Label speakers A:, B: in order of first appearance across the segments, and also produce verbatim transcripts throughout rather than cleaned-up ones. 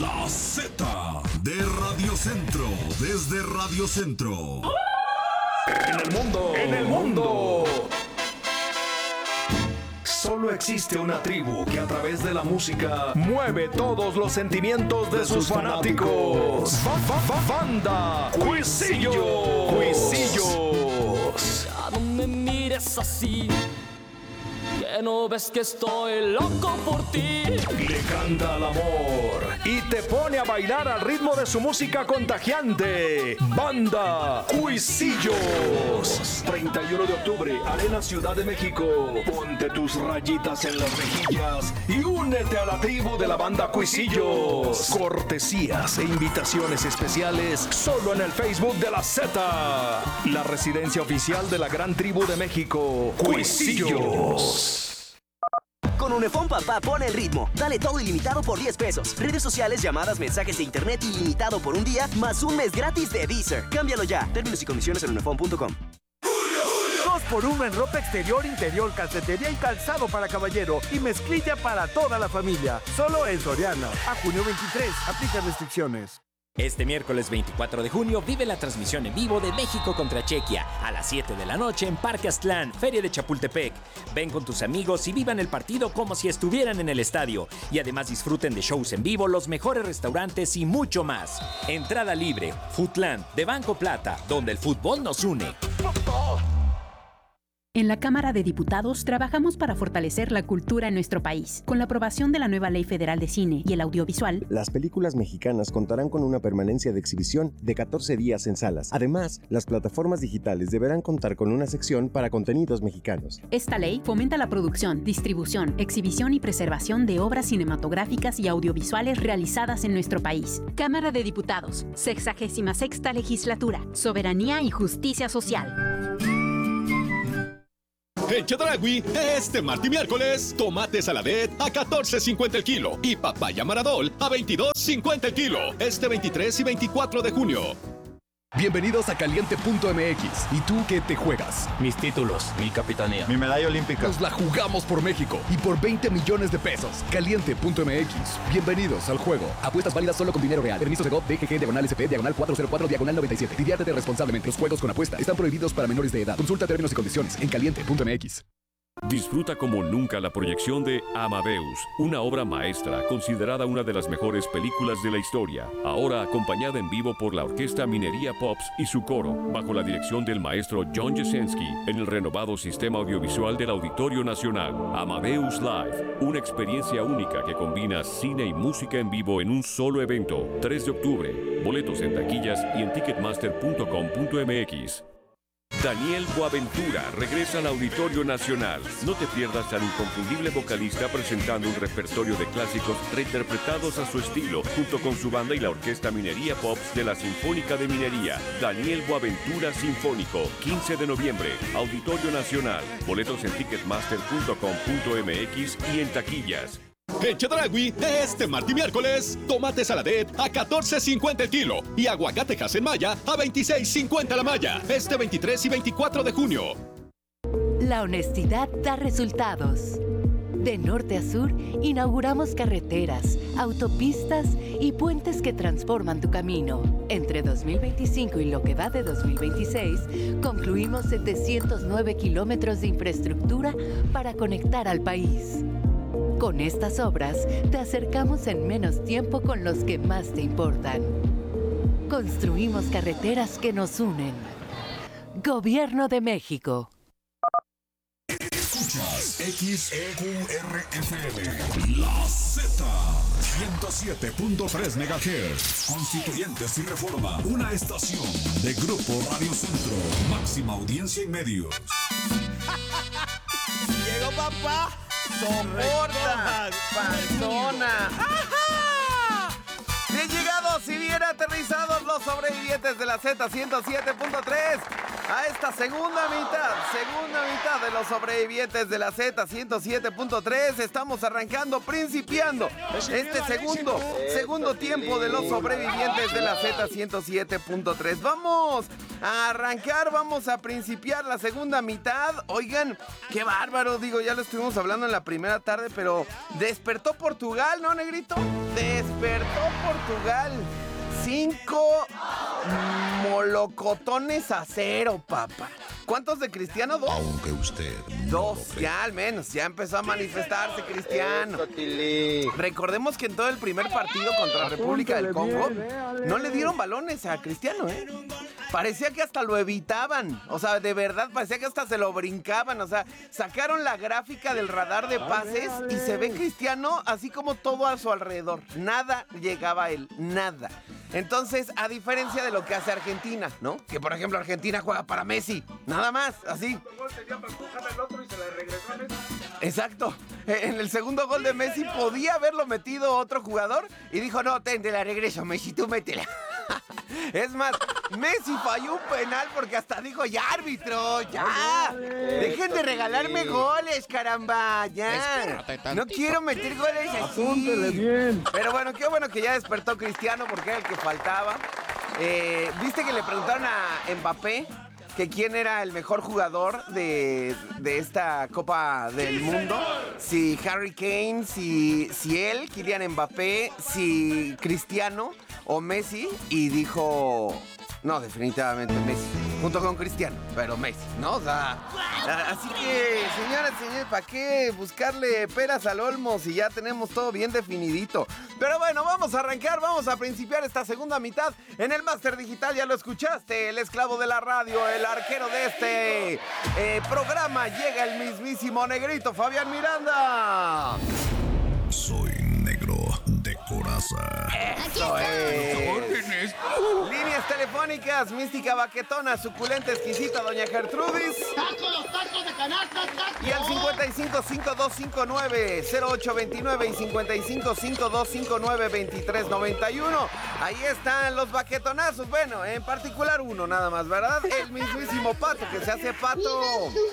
A: La Z de Radio Centro, desde Radio Centro.
B: En el mundo, en el mundo. Solo existe una tribu que a través de la música mueve todos los sentimientos de, de sus fanáticos. fanáticos. Banda Cuisillos. Cuisillos.
C: Ya no me mires así, que no ves que estoy loco por ti.
B: Le canta al amor y te pone a bailar al ritmo de su música contagiante. Banda Cuisillos. treinta y uno de octubre, Arena Ciudad de México. Ponte tus rayitas en las mejillas y únete a la tribu de la Banda Cuisillos. Cortesías e invitaciones especiales solo en el Facebook de la Z. La residencia oficial de la gran tribu de México, Cuisillos.
D: Con Unifón Papá pone el ritmo. Dale todo ilimitado por diez pesos. Redes sociales, llamadas, mensajes de internet ilimitado por un día, más un mes gratis de Deezer. Cámbialo ya. Términos y condiciones en unifón punto com.
E: dos por uno en ropa exterior, interior, calcetería y calzado para caballero. Y mezclilla para toda la familia. Solo en Soriana. A junio veintitrés. Aplica restricciones.
F: Este miércoles veinticuatro de junio vive la transmisión en vivo de México contra Chequia a las siete de la noche en Parque Aztlán, Feria de Chapultepec. Ven con tus amigos y vivan el partido como si estuvieran en el estadio. Y además disfruten de shows en vivo, los mejores restaurantes y mucho más. Entrada libre. Footland de Banco Plata, donde el fútbol nos une.
G: En la Cámara de Diputados trabajamos para fortalecer la cultura en nuestro país. Con la aprobación de la nueva Ley Federal de Cine y el Audiovisual,
H: las películas mexicanas contarán con una permanencia de exhibición de catorce días en salas. Además, las plataformas digitales deberán contar con una sección para contenidos mexicanos.
G: Esta ley fomenta la producción, distribución, exhibición y preservación de obras cinematográficas y audiovisuales realizadas en nuestro país. Cámara de Diputados, sexagésima sexta Legislatura, Soberanía y Justicia Social.
I: En Chedraui, este martes y miércoles, tomate saladet a catorce cincuenta el kilo y papaya maradol a veintidós cincuenta el kilo. Este veintitrés y veinticuatro de junio.
J: Bienvenidos a Caliente punto M X. ¿Y tú qué te juegas?
K: Mis títulos, mi capitanía,
J: mi medalla olímpica. Nos la jugamos por México y por veinte millones de pesos. Caliente punto M X. Bienvenidos al juego. Apuestas válidas solo con dinero real. Permiso de G O V, D G G, diagonal S P, diagonal cuatrocientos cuatro, diagonal noventa y siete. Diviértete responsablemente. Los juegos con apuesta están prohibidos para menores de edad. Consulta términos y condiciones en Caliente punto M X.
L: Disfruta como nunca la proyección de Amadeus, una obra maestra considerada una de las mejores películas de la historia, ahora acompañada en vivo por la Orquesta Minería Pops y su coro, bajo la dirección del maestro John Jasenski, en el renovado sistema audiovisual del Auditorio Nacional. Amadeus Live, una experiencia única que combina cine y música en vivo en un solo evento. tres de octubre, boletos en taquillas y en ticketmaster punto com punto m x. Daniel Boaventura regresa al Auditorio Nacional. No te pierdas al inconfundible vocalista presentando un repertorio de clásicos reinterpretados a su estilo, junto con su banda y la Orquesta Minería Pops de la Sinfónica de Minería. Daniel Boaventura Sinfónico, quince de noviembre, Auditorio Nacional. Boletos en ticketmaster punto com punto m x y en taquillas.
I: En Chedraui, este martes y miércoles, tomate saladet a catorce cincuenta el kilo y aguacate en malla a veintiséis cincuenta la malla. Este veintitrés y veinticuatro de junio.
M: La honestidad da resultados. De norte a sur, inauguramos carreteras, autopistas y puentes que transforman tu camino. Entre dos mil veinticinco y lo que va de dos mil veintiséis, concluimos setecientos nueve kilómetros de infraestructura para conectar al país. Con estas obras, te acercamos en menos tiempo con los que más te importan. Construimos carreteras que nos unen. Gobierno de México.
A: Escuchas X E Q R F M, La Z, ciento siete punto tres megahertz. Constituyentes y Reforma, una estación de Grupo Radio Centro. Máxima audiencia en medios.
N: ¡Llegó papá! ¡Soporta! ¡Panzona! ¡Ajá! Bien llegados y bien aterrizados los sobrevivientes de la Z ciento siete punto tres. a esta segunda mitad, segunda mitad de los sobrevivientes de la Z ciento siete punto tres. Estamos arrancando, principiando este segundo, segundo tiempo de los sobrevivientes de la Z ciento siete punto tres. Vamos a arrancar, vamos a principiar la segunda mitad. Oigan, qué bárbaro, digo, ya lo estuvimos hablando en la primera tarde, pero despertó Portugal, ¿no, Negrito? Despertó Portugal. Cinco molocotones a cero, papá. ¿Cuántos de Cristiano? Dos.
A: Aunque usted
N: Dos, ya al menos, ya empezó a manifestarse Cristiano. Recordemos que en todo el primer partido contra la República del Congo no le dieron balones a Cristiano, ¿eh? Parecía que hasta lo evitaban, o sea, de verdad parecía que hasta se lo brincaban, o sea, sacaron la gráfica del radar de pases y se ve Cristiano así como todo a su alrededor, nada llegaba a él, nada. Entonces, a diferencia de lo que hace Argentina, ¿no? Que por ejemplo Argentina juega para Messi, nada más, así. Exacto, en el segundo gol de Messi podía haberlo metido otro jugador y dijo, no, ten, te la regreso, Messi, tú métela. Es más, Messi falló un penal porque hasta dijo, ya árbitro, ya. Dejen de regalarme goles, caramba, ya. No quiero meter goles así.
E: Apúntele bien.
N: Pero bueno, qué bueno que ya despertó Cristiano porque era el que faltaba. Eh, ¿Viste que le preguntaron a Mbappé que quién era el mejor jugador de, de esta Copa del Mundo? Si Harry Kane, si, si él, Kylian Mbappé, si Cristiano o Messi, y dijo, no, definitivamente Messi, junto con Cristiano, pero Messi, ¿no? O sea, así que, señoras y señores, ¿para qué buscarle peras al olmo si ya tenemos todo bien definidito? Pero bueno, vamos a arrancar, vamos a principiar esta segunda mitad en el Máster Digital, ya lo escuchaste, el esclavo de la radio, el arquero de este eh, programa, llega el mismísimo Negrito Fabián Miranda.
A: Soy negro de coraza.
N: Eso es. Líneas telefónicas, mística baquetona, suculenta, exquisita, doña Gertrudis.
O: ¡Tacos, los tacos de canasta, tacos!
N: Y al cincuenta y cinco, cincuenta y dos cincuenta y nueve, cero ocho veintinueve y cincuenta y cinco, cincuenta y dos cincuenta y nueve, veintitrés noventa y uno. Ahí están los baquetonazos. Bueno, en particular uno nada más, ¿verdad? El mismísimo Pato, que se hace Pato.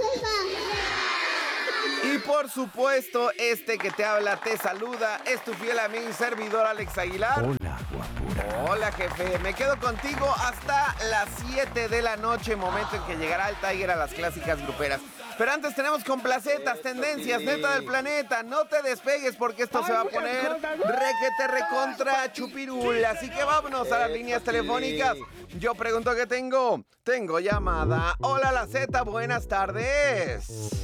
N: Y por supuesto, este que te habla, te saluda, es tu fiel amigo y servidor Alex Aguilar.
E: Hola, guapura.
N: Hola, jefe. Me quedo contigo hasta las siete de la noche, momento en que llegará el Tiger a las clásicas gruperas. Pero antes tenemos complacetas, tendencias, neta del planeta. No te despegues porque esto se va a poner requete recontra chupirul. Así que vámonos a las líneas telefónicas. Yo pregunto qué tengo. Tengo llamada. Hola, la Z, buenas tardes.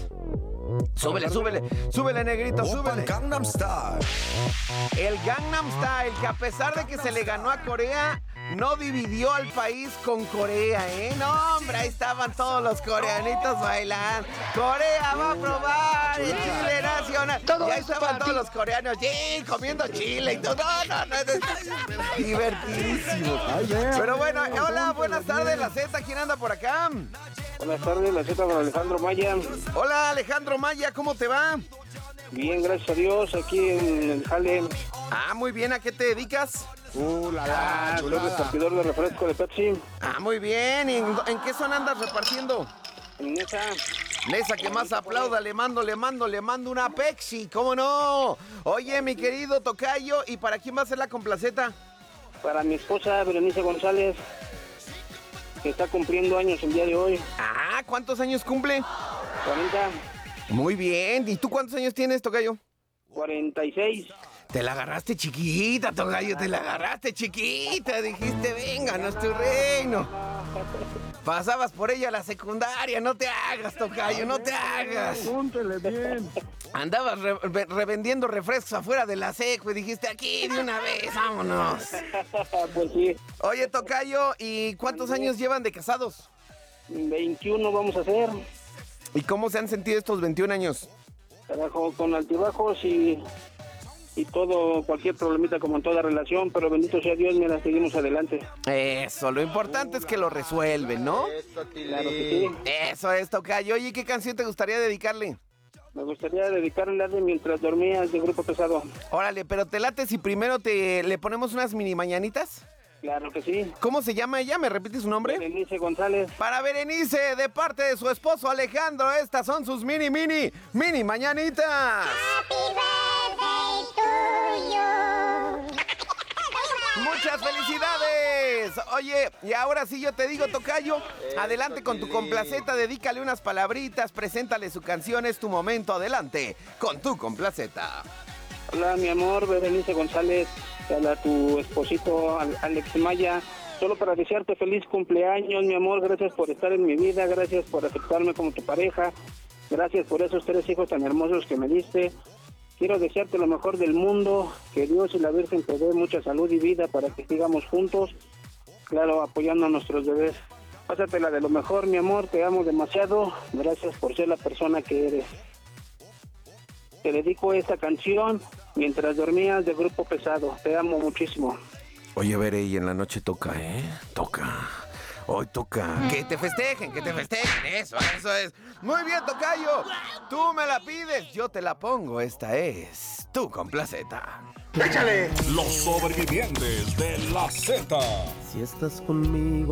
N: Súbele, súbele, súbele, Negrito, súbele.
A: Gangnam Style.
N: El Gangnam Style, que a pesar de que se le ganó a Corea, no dividió al país con Corea, ¿eh? No, hombre, ahí estaban todos los coreanitos bailando. Corea va a probar el chile nacional. Y ahí estaban todos los coreanos, sí, comiendo chile y todo. No, no, no, es divertidísimo. Pero bueno, hola, buenas tardes, la Z, ¿quién anda por acá?
P: Buenas tardes, la Z con Alejandro Maya.
N: Hola, Alejandro Maya, ¿cómo te va?
P: Bien, gracias a Dios, aquí en el jale.
N: Ah, muy bien, ¿a qué te dedicas?
P: Uh, la la, soy repartidor de refresco de Pepsi.
N: Ah, muy bien, ¿y en, en qué zona andas repartiendo?
P: En esa.
N: Esa que más aplauda, le mando, le mando, le mando una Pepsi, ¿cómo no? Oye, mi querido tocayo, ¿y para quién va a ser la complaceta?
P: Para mi esposa, Berenice González, que está cumpliendo años el día de hoy.
N: Ah, ¿cuántos años cumple?
P: cuarenta.
N: Muy bien, ¿y tú cuántos años tienes, tocayo?
P: cuarenta y seis.
N: Te la agarraste chiquita, tocayo, te la agarraste chiquita. Dijiste, venga, no es tu reino. Pasabas por ella a la secundaria, no te hagas, tocayo, no te hagas.
E: Apúntele bien.
N: Andabas re re revendiendo refrescos afuera de la seco y dijiste, aquí de una vez, vámonos.
P: Pues sí.
N: Oye, tocayo, ¿y cuántos años llevan de casados?
P: veintiuno vamos a hacer.
N: ¿Y cómo se han sentido estos veintiún años?
P: Trabajo con altibajos y... y todo, cualquier problemita como en toda relación, pero bendito sea Dios, mira, seguimos adelante.
N: Eso, lo importante es que lo resuelven, ¿no?
P: Claro que sí.
N: Eso es, tocayo. Oye, ¿qué canción te gustaría dedicarle?
P: Me gustaría dedicarle la de Mientras Dormías de Grupo Pesado.
N: Órale, pero te late si primero te le ponemos unas mini mañanitas.
P: Claro que sí.
N: ¿Cómo se llama ella? ¿Me repite su nombre?
P: Berenice González.
N: Para Berenice, de parte de su esposo Alejandro, estas son sus mini, mini, mini mañanitas.
O: Happy birthday to you.
N: ¡Muchas felicidades! Oye, y ahora sí yo te digo, tocayo, adelante con tu complaceta, dedícale unas palabritas, preséntale su canción, es tu momento, adelante con tu complaceta.
P: Hola, mi amor, Berenice González, te habla tu esposito Alex Maya, solo para desearte feliz cumpleaños, mi amor, gracias por estar en mi vida, gracias por aceptarme como tu pareja, gracias por esos tres hijos tan hermosos que me diste. Quiero desearte lo mejor del mundo, que Dios y la Virgen te dé mucha salud y vida para que sigamos juntos, claro, apoyando a nuestros bebés. Pásatela de lo mejor, mi amor, te amo demasiado, gracias por ser la persona que eres. Te dedico esta canción mientras dormías de Grupo Pesado, te amo muchísimo.
N: Oye, Bere, y en la noche toca, ¿eh? Toca. Hoy toca. Que te festejen, que te festejen. Eso, eso es. Muy bien, tocayo. Tú me la pides, yo te la pongo. Esta es tu complaceta.
A: ¡Échale! Los sobrevivientes de la Z.
Q: Si estás conmigo